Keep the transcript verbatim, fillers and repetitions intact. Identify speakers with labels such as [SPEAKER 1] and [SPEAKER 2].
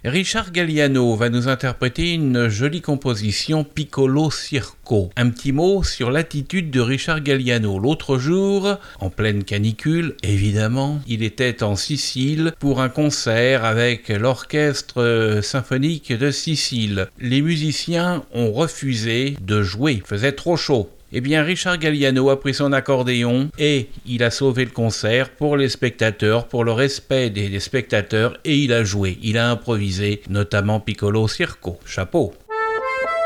[SPEAKER 1] Richard Galliano va nous interpréter une jolie composition Piccolo Circo. Un petit mot sur l'attitude de Richard Galliano. L'autre jour, en pleine canicule, évidemment, il était en Sicile pour un concert avec l'orchestre symphonique de Sicile. Les musiciens ont refusé de jouer, il faisait trop chaud. Eh bien, Richard Galliano a pris son accordéon et il a sauvé le concert pour les spectateurs, pour le respect des, des spectateurs, et il a joué, il a improvisé, notamment Piccolo Circo. Chapeau!